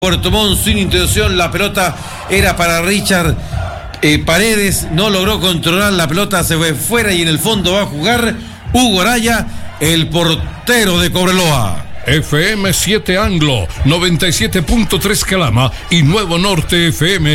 Puerto Montt sin intención, la pelota era para Richard Paredes, no logró controlar la pelota, se fue fuera y en el fondo va a jugar Hugo Araya, el portero de Cobreloa. FM 7 Anglo, 97.3 Calama y Nuevo Norte FM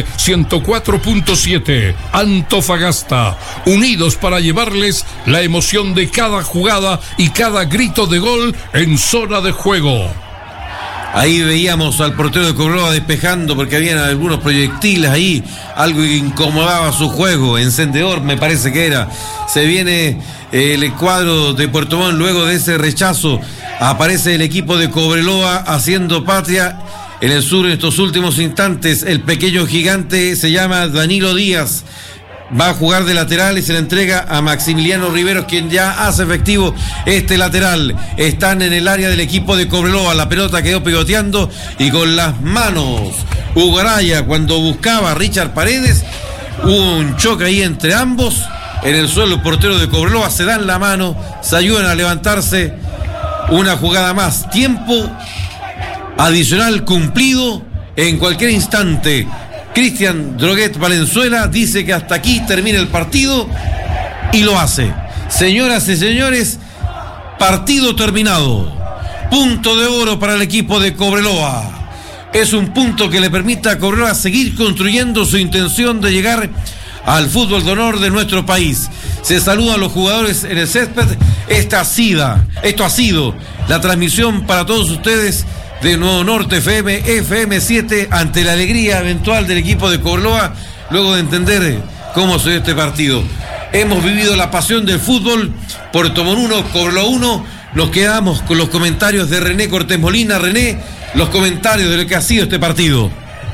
104.7 Antofagasta, unidos para llevarles la emoción de cada jugada y cada grito de gol en zona de juego. Ahí veíamos al portero de Cobreloa despejando porque habían algunos proyectiles ahí, algo que incomodaba su juego, encendedor me parece que era. Se viene el cuadro de Puerto Montt luego de ese rechazo, aparece el equipo de Cobreloa haciendo patria en el sur en estos últimos instantes. El pequeño gigante se llama Danilo Díaz, va a jugar de lateral y se le entrega a Maximiliano Riveros, quien ya hace efectivo este lateral. Están en el área del equipo de Cobreloa, la pelota quedó pegoteando y con las manos Hugo Araya, cuando buscaba a Richard Paredes, hubo un choque ahí entre ambos. En el suelo el portero de Cobreloa, se dan la mano, se ayudan a levantarse. Una jugada más, tiempo adicional cumplido en cualquier instante. Cristian Droguet Valenzuela dice que hasta aquí termina el partido y lo hace. Señoras y señores, partido terminado. Punto de oro para el equipo de Cobreloa. Es un punto que le permite a Cobreloa seguir construyendo su intención de llegar al fútbol de honor de nuestro país. Se saluda a los jugadores en el césped. Esto ha sido la transmisión para todos ustedes de Nuevo Norte FM, FM 7, ante la alegría eventual del equipo de Cobreloa, luego de entender cómo se dio este partido. Hemos vivido la pasión del fútbol. Puerto Montt 1, Cobreloa 1. Nos quedamos con los comentarios de René Cortés Molina. René, los comentarios de lo que ha sido este partido.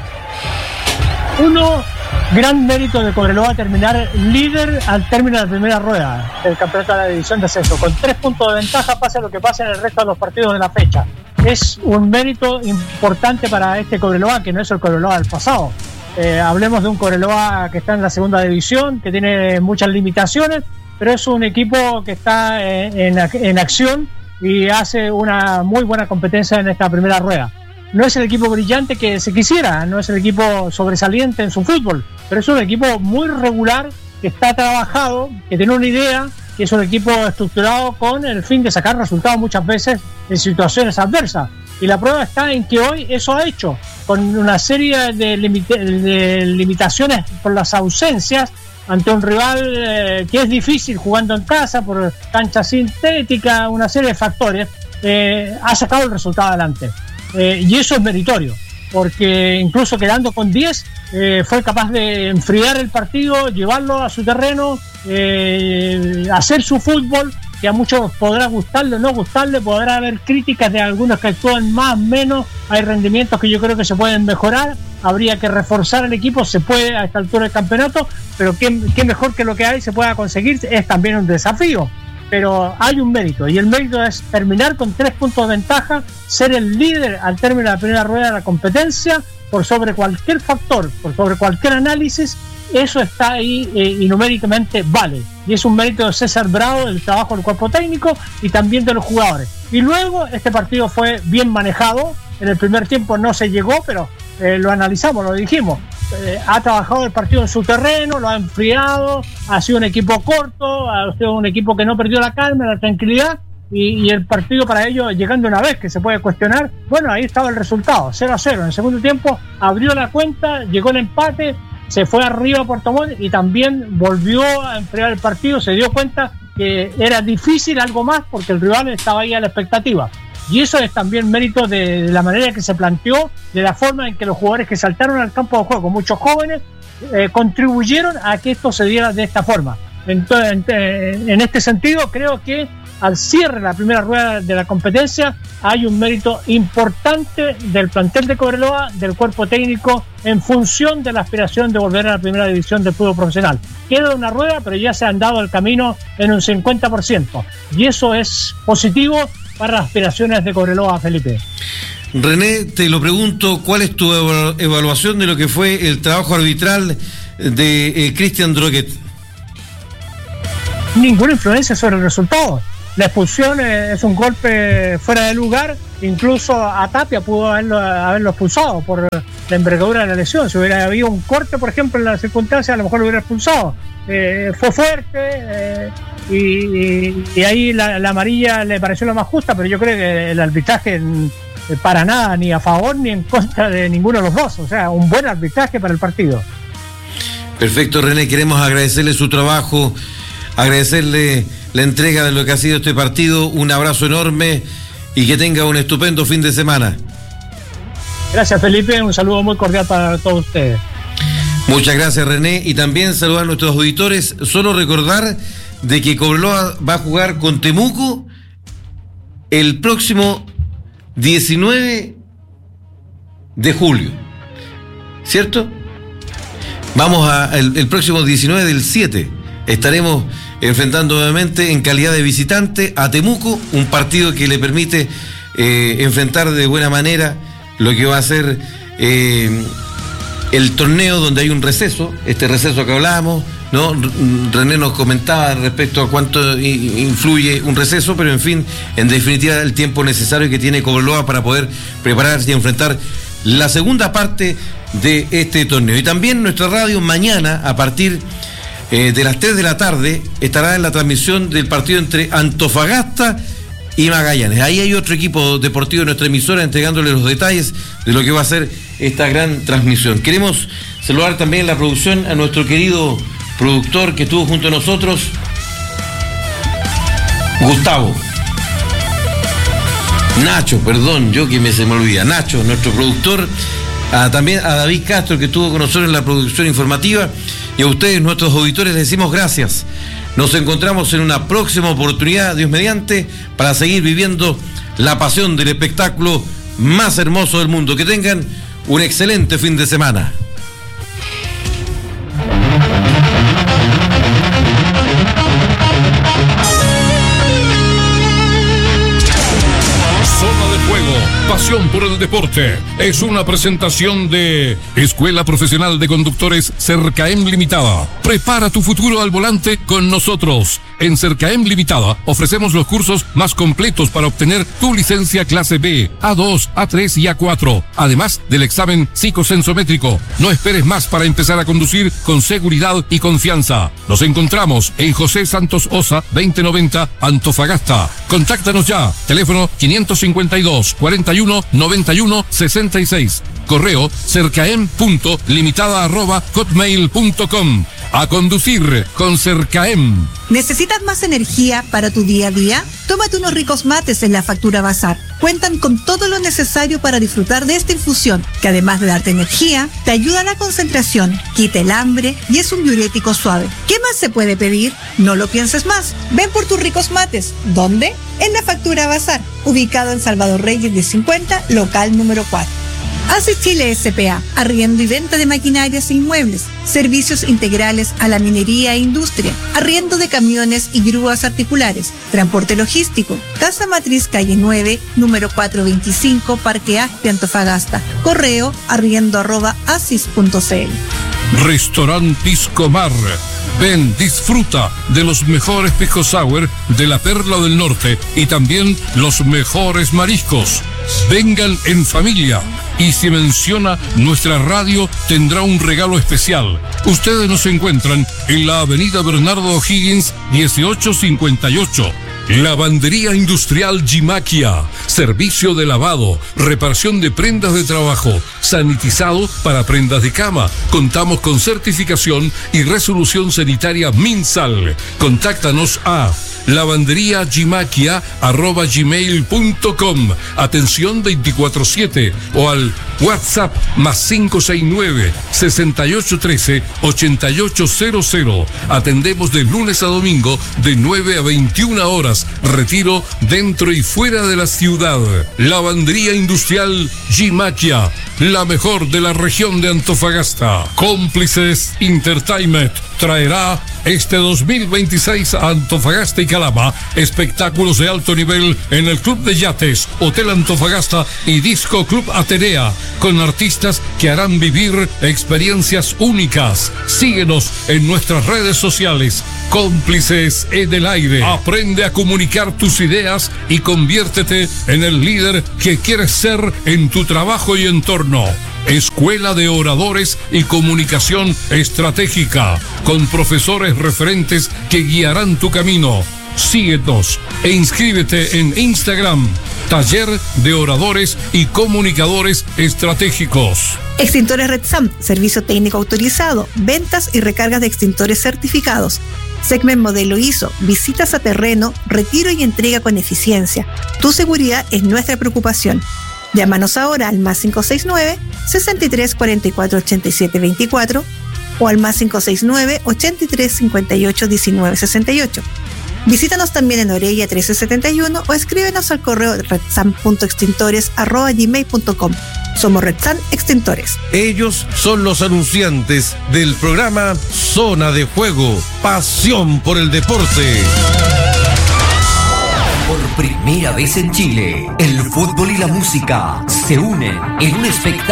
Gran mérito de Cobreloa terminar líder al término de la primera rueda del campeonato de la división de ascenso, con 3 puntos de ventaja, pase lo que pase en el resto de los partidos de la fecha. Es un mérito importante para este Cobreloa, que no es el Cobreloa del pasado. Hablemos de un Cobreloa que está en la segunda división, que tiene muchas limitaciones, pero es un equipo que está en acción y hace una muy buena competencia en esta primera rueda. No es el equipo brillante que se quisiera, no es el equipo sobresaliente en su fútbol, pero es un equipo muy regular, que está trabajado, que tiene una idea, que es un equipo estructurado con el fin de sacar resultados muchas veces en situaciones adversas. Y la prueba está en que hoy eso ha hecho, con una serie de limitaciones por las ausencias, ante un rival que es difícil jugando en casa, por cancha sintética, una serie de factores, ha sacado el resultado adelante. Y eso es meritorio, porque incluso quedando con 10 fue capaz de enfriar el partido, llevarlo a su terreno, hacer su fútbol, que a muchos podrá gustarle o no gustarle, podrá haber críticas de algunos que actúan más, menos, hay rendimientos que yo creo que se pueden mejorar, habría que reforzar el equipo, se puede a esta altura del campeonato, pero qué mejor que lo que hay se pueda conseguir, es también un desafío. Pero hay un mérito, y el mérito es terminar con 3 puntos de ventaja, ser el líder al término de la primera rueda de la competencia, por sobre cualquier factor, por sobre cualquier análisis. Eso está ahí y numéricamente vale. Y es un mérito de César Bravo, del trabajo del cuerpo técnico y también de los jugadores. Y luego este partido fue bien manejado. En el primer tiempo no se llegó, pero lo analizamos, lo dijimos. Ha trabajado el partido en su terreno, lo ha enfriado, ha sido un equipo corto, ha sido un equipo que no perdió la calma, la tranquilidad, y el partido para ellos llegando una vez que se puede cuestionar. Bueno, ahí estaba el resultado, 0-0. En el segundo tiempo abrió la cuenta, llegó el empate, se fue arriba a Puerto Montt y también volvió a enfriar el partido, se dio cuenta que era difícil algo más porque el rival estaba ahí a la expectativa. Y eso es también mérito de la manera que se planteó, de la forma en que los jugadores que saltaron al campo de juego, muchos jóvenes, contribuyeron a que esto se diera de esta forma. Entonces, en este sentido, creo que al cierre de la primera rueda de la competencia hay un mérito importante del plantel de Cobreloa, del cuerpo técnico, en función de la aspiración de volver a la primera división del fútbol profesional. Queda una rueda, pero ya se han dado el camino en un 50%. Y eso es positivo para las aspiraciones de Cobreloa, Felipe. René, te lo pregunto, ¿cuál es tu evaluación de lo que fue el trabajo arbitral de Cristian Droguet? Ninguna influencia sobre el resultado. La expulsión es un golpe fuera de lugar, incluso a Tapia pudo haberlo expulsado por la envergadura de la lesión. Si hubiera habido un corte, por ejemplo, en las circunstancias, a lo mejor lo hubiera expulsado. Fue fuerte y ahí la amarilla le pareció lo más justa, pero yo creo que el arbitraje para nada, ni a favor ni en contra de ninguno de los dos. O sea, un buen arbitraje para el partido. Perfecto, René, queremos agradecerle su trabajo, agradecerle la entrega de lo que ha sido este partido, un abrazo enorme y que tenga un estupendo fin de semana. Gracias, Felipe, un saludo muy cordial para todos ustedes. Muchas gracias, René, y también saludar a nuestros auditores. Solo recordar de que Cobreloa va a jugar con Temuco el próximo 19 de julio, ¿cierto? Vamos el próximo 19 del 7 estaremos enfrentando nuevamente en calidad de visitante a Temuco, un partido que le permite enfrentar de buena manera lo que va a ser el torneo, donde hay un receso, este receso que hablábamos, ¿no? René nos comentaba respecto a cuánto influye un receso, pero en fin, en definitiva el tiempo necesario que tiene Cobreloa para poder prepararse y enfrentar la segunda parte de este torneo. Y también nuestra radio mañana a partir de las 3 de la tarde estará en la transmisión del partido entre Antofagasta y Magallanes. Ahí hay otro equipo deportivo de nuestra emisora entregándole los detalles de lo que va a ser esta gran transmisión. Queremos saludar también en la producción a nuestro querido productor que estuvo junto a nosotros, Gustavo. Nacho, perdón, yo que se me olvida. Nacho, nuestro productor. También a David Castro, que estuvo con nosotros en la producción informativa, y a ustedes, nuestros auditores, les decimos gracias. Nos encontramos en una próxima oportunidad, Dios mediante, para seguir viviendo la pasión del espectáculo más hermoso del mundo. Que tengan un excelente fin de semana. Pasión por el deporte es una presentación de Escuela Profesional de Conductores Cercaem Limitada. Prepara tu futuro al volante con nosotros. En Cercaem Limitada ofrecemos los cursos más completos para obtener tu licencia clase B, A2, A3 y A4, además del examen psicosensométrico. No esperes más para empezar a conducir con seguridad y confianza. Nos encontramos en José Santos Osa, 2090, Antofagasta. Contáctanos ya. Teléfono 552 41 91 66. Correo cercaem.limitada@hotmail.com. A conducir con Cercaem. ¿Necesitas más energía para tu día a día? Tómate unos ricos mates en la Factura Bazar. Cuentan con todo lo necesario para disfrutar de esta infusión, que además de darte energía, te ayuda a la concentración, quita el hambre y es un diurético suave. ¿Qué más se puede pedir? No lo pienses más. Ven por tus ricos mates. ¿Dónde? En la Factura Bazar, ubicado en Salvador Reyes 1050, local número 4. Hace Chile S.p.A., arriendo y venta de maquinarias e inmuebles, servicios integrales a la minería e industria, arriendo de camiones y grúas articulares, transporte logístico, Casa Matriz Calle 9, número 425, Parque Aspe, Antofagasta, correo arriendo@asis.cl. Restaurant Pisco Mar. Ven, disfruta de los mejores pisco sour de la Perla del Norte y también los mejores mariscos. Vengan en familia y si menciona nuestra radio tendrá un regalo especial. Ustedes nos encuentran en la avenida Bernardo O'Higgins 1858. Lavandería Industrial Gimaquia. Servicio de lavado, reparación de prendas de trabajo, sanitizado para prendas de cama. Contamos con certificación y resolución sanitaria MinSal. Contáctanos a lavanderiagimaquia@gmail.com. Atención 24/7 o al WhatsApp +569 6813 8800. Atendemos de lunes a domingo de 9 a 21 horas. Retiro dentro y fuera de la ciudad. Lavandería Industrial Gimaquia, la mejor de la región de Antofagasta. Cómplices Entertainment traerá este 2026 a Antofagasta y Calama. Espectáculos de alto nivel en el Club de Yates, Hotel Antofagasta y Disco Club Atenea, con artistas que harán vivir experiencias únicas. Síguenos en nuestras redes sociales. Cómplices en el aire. Aprende a comunicar tus ideas y conviértete en el líder que quieres ser en tu trabajo y entorno. Escuela de Oradores y Comunicación Estratégica, con profesores referentes que guiarán tu camino. Síguenos e inscríbete en Instagram, Taller de Oradores y Comunicadores Estratégicos. Extintores Rexam, servicio técnico autorizado, ventas y recargas de extintores certificados. Segment modelo ISO, visitas a terreno, retiro y entrega con eficiencia. Tu seguridad es nuestra preocupación. Llámanos ahora al +569 63 44 87 24 o al +569 83 58 19 68. Visítanos también en Orella 1371 o escríbenos al correo redsan.extintores@gmail.com. Somos Redsan Extintores. Ellos son los anunciantes del programa Zona de Juego, pasión por el deporte. Por primera vez en Chile, el fútbol y la música se unen en un espectáculo